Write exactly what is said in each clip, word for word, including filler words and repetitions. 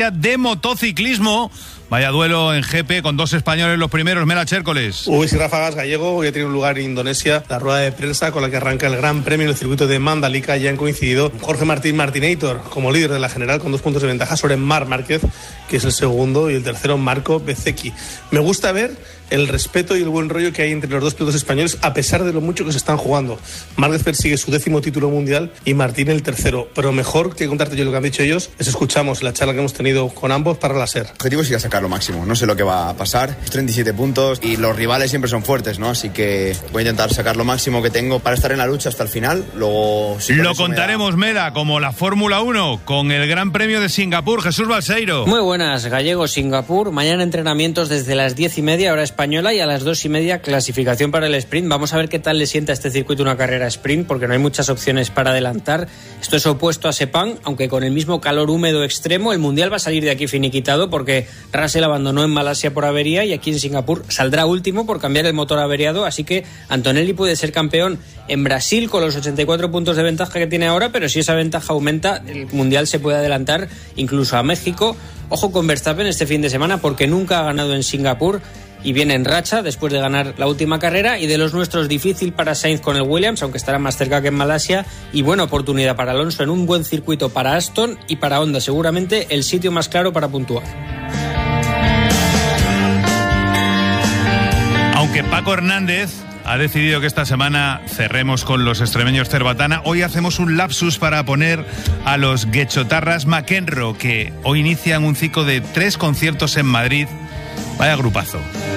de motociclismo. Vaya duelo en G P con dos españoles los primeros, Mera Chércoles. Ubis y Ráfagas Gallego hoy ha tenido lugar en Indonesia la rueda de prensa con la que arranca el Gran Premio en el circuito de Mandalika. Ya han coincidido Jorge Martín Martinator como líder de la general con dos puntos de ventaja sobre Marc Márquez, que es el segundo, y el tercero Marco Bezzecchi. Me gusta ver el respeto y el buen rollo que hay entre los dos pilotos españoles a pesar de lo mucho que se están jugando. Márquez persigue su décimo título mundial y Martín el tercero, pero mejor que contarte yo lo que han dicho ellos es escuchamos la charla que hemos tenido con ambos para la SER. El objetivo es ir a sacar lo máximo, no sé lo que va a pasar, treinta y siete puntos y los rivales siempre son fuertes, ¿no? Así que voy a intentar sacar lo máximo que tengo para estar en la lucha hasta el final. Luego sí, lo contaremos, me da... Mera, como la Fórmula uno con el Gran Premio de Singapur. Jesús Balseiro. Muy buenas, Gallego, Singapur. Mañana entrenamientos desde las diez y media hora española y a las dos y media clasificación para el sprint. Vamos a ver qué tal le sienta a este circuito una carrera sprint, porque no hay muchas opciones para adelantar. Esto es opuesto a Sepang, aunque con el mismo calor húmedo extremo. El Mundial va a salir de aquí finiquitado porque Russell abandonó en Malasia por avería y aquí en Singapur saldrá último por cambiar el motor averiado, así que Antonelli puede ser campeón en Brasil con los ochenta y cuatro puntos de ventaja que tiene ahora, pero si esa ventaja aumenta, el Mundial se puede adelantar incluso a México. Ojo con Verstappen este fin de semana porque nunca ha ganado en Singapur y viene en racha después de ganar la última carrera. Y de los nuestros, difícil para Sainz con el Williams, aunque estará más cerca que en Malasia, y buena oportunidad para Alonso en un buen circuito para Aston y para Honda, seguramente el sitio más claro para puntuar. Aunque Paco Hernández ha decidido que esta semana cerremos con los extremeños Cerbatana, hoy hacemos un lapsus para poner a los Guechotarras McEnroe, que hoy inician un ciclo de tres conciertos en Madrid. Vaya grupazo.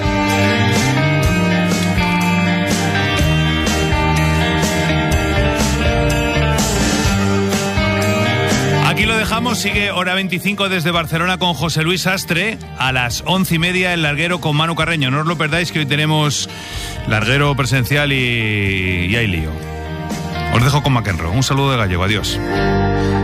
Aquí lo dejamos, sigue Hora veinticinco desde Barcelona con José Luis Astre, a las once y media el larguero con Manu Carreño. No os lo perdáis, que hoy tenemos larguero presencial y, y hay lío. Os dejo con McEnroe. Un saludo de Gallego, adiós.